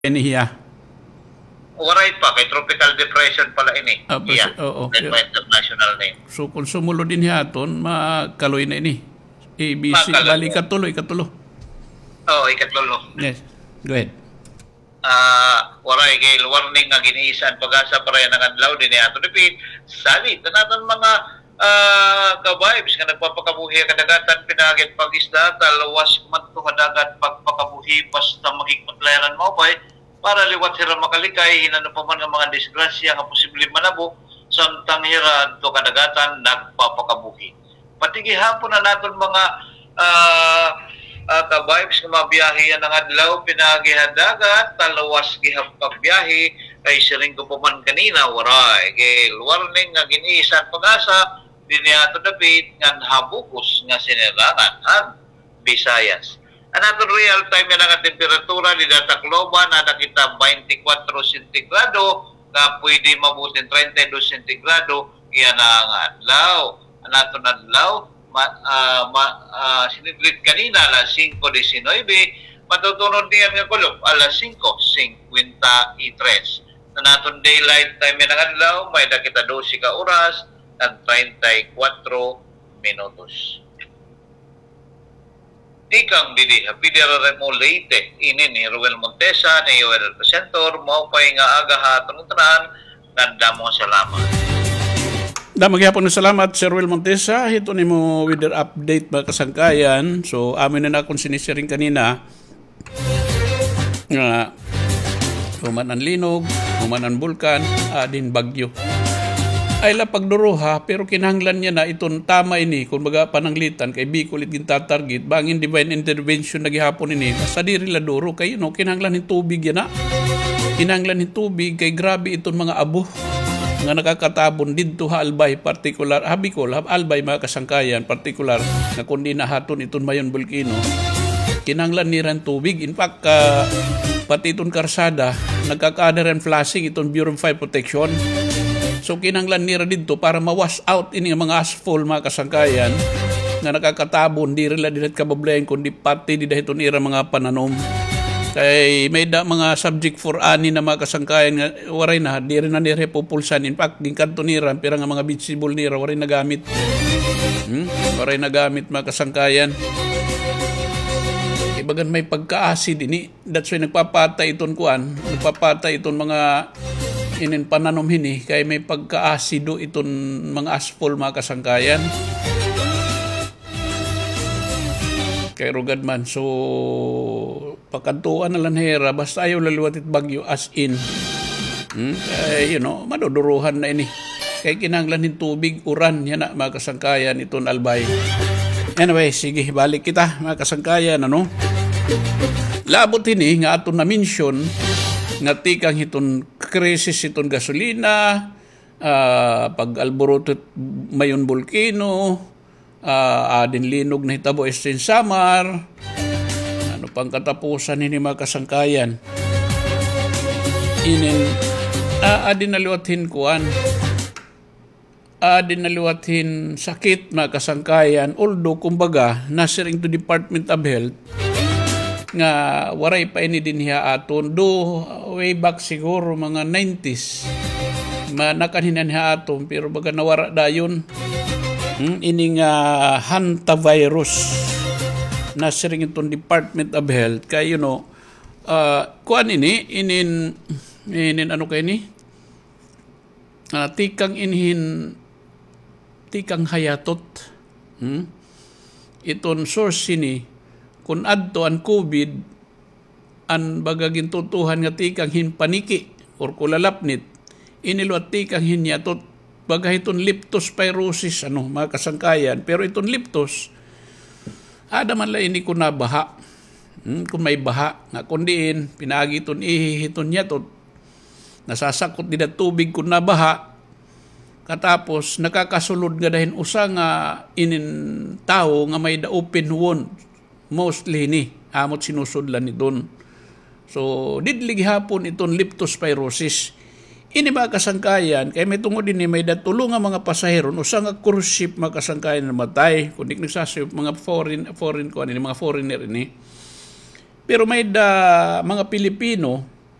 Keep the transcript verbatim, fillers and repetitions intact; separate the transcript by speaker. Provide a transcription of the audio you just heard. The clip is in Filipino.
Speaker 1: Inihiya.
Speaker 2: Waray pa, kay tropical depression pala ini.
Speaker 1: Ah, bas-
Speaker 2: Iya,
Speaker 1: oo.
Speaker 2: that may international name.
Speaker 1: So kung sumulo din hiyaton, makaloy na ini. A, B, C,
Speaker 2: Makaloy.
Speaker 1: bali katulo, ikatulo.
Speaker 2: Oo, ikatlolo.
Speaker 1: Yes. Go ahead.
Speaker 2: Ah, waray kay warning nga giniisan pag-asa para yan ang adlaw din ato repeat. Sabi, tanatan mga ah ka-vibes nga nagpapakabuhi kadagatan pinagit pag-isda talawas man to kadagat pagpakabuhi basta magigpatlayaran mo pa para liwat hira makalikay hinano pa man nga mga disgrasya nga posible manabo samtang hira to kadagatan nagpapakabuhi. Pati gihapon na naton mga ah uh, ka-vibes nga mabiyahe yan ang adlaw pinagihadagat talawas gihap pagbiyahe ay siring ko pa man kanina waray kay warning nga giniisan pag-asa diniato dapit nga habukos nga sinirangan ang Visayas. Ang aton real time nga nga temperatura di Tacloban na nakita twenty-four centigrado na pwede mabutin thirty-two centigrado iyan ang adlaw. Ang aton adlaw ma, uh, ma, uh, sinidlit kanina alas five nineteen matutunod niyan nga kulop alas five fifty-three. Ang aton daylight time nga adlaw may nakita twelve ka oras at thirty-four minutos. Tikang didi, hapidira remo Leyte, ini ni Ruel Montesa, ni Yoel Presenter, mo pa nga aga hatong tanan, ganda mo salamat.
Speaker 1: Dama gyapon na salamat Sir Ruel Montesa. Ito ni mo weather update mga kasangkayan. So amin na na akong sinisiring kanina nga human ang linog, human ang bulkan, adin bagyo. Ay la pagduruha pero kinahanglan niya na iton tama ini kung baga pananglitan kay Bicol it gintatarget bangin divine intervention nagihapon ini sa diri la duro kay no kinahanglan ni tubig yan na kinahanglan ni tubig kay grabe iton mga abo nga nakakatabon didto ha Albay particular ha Bicol ha Albay mga kasangkayan particular nga kundi nahaton iton mayon bulkino kinahanglan ni ran tubig in fact uh, pati iton karsada nagkakaadaran flashing iton Bureau of Fire Protection. So kinanglan nira dito para ma-wash out ini mga asphalt mga kasangkayan nga nakakatabon di rila dinat kabablayan kundi pati di dahito nira mga pananom. Kay may da mga subject for ani na mga kasangkayan nga waray na di rin na nira pupulsan. In fact din kanto nira pira nga mga visible nira waray nagamit. Hmm? Waray nagamit mga kasangkayan. Ibagan may pagka-acid ini. That's why nagpapatay iton kuan, nagpapatay iton mga inin pananom hini kay may pagka-asido iton mga asphalt mga kasangkayan kay rugad man so pakantuan na lang hera basta ayaw laliwatit bagyo as in hmm? Kay, you know maduduruhan na ini kay kinanglan ng tubig uran yan na mga kasangkayan iton Albay. Anyway sige balik kita mga kasangkayan ano labot hini nga aton na mention nga tikang iton krisis iton gasolina, uh, pag-alborotot mayon bulkino, uh, adin linog na hitabo Eastern Samar, ano pang katapusan ini mga kasangkayan. Inin, uh, adin naliwathin kuan, adin naliwathin sakit mga kasangkayan, although kumbaga, nasiring to Department of Health, nga waray pa ini din hiya aton do way back siguro mga nineties manakahinan hiya aton pero baga nawara dayon hmm? Ini nga hantavirus na siring itong Department of Health kay you know uh, kuan ini inin inin ano kay ni uh, tikang inhin tikang hayatot hmm? Iton source ini kung adto ang COVID an bagagin tutuhan nga tikang hinpaniki or kulalapnit iniluat tikang hinyatot bagay itong leptospirosis ano mga kasangkayan pero itong leptos ada man la ini kung nabaha hmm, kung may baha nga kundiin pinagi itong ihihiton yatot nasasakot din at tubig kung nabaha katapos nakakasulod nga dahin usa nga inin tao nga may da open wound mostly ni amot sinusudlan ni doon. So didlig hapon itong leptospirosis. Ini mga kasangkayan kay may tungod din ni may datulong nga mga pasahero usa nga cruise ship mga kasangkayan na matay kundi nagsasayop mga foreign foreign ko ani mga foreigner ini. Pero may da mga Pilipino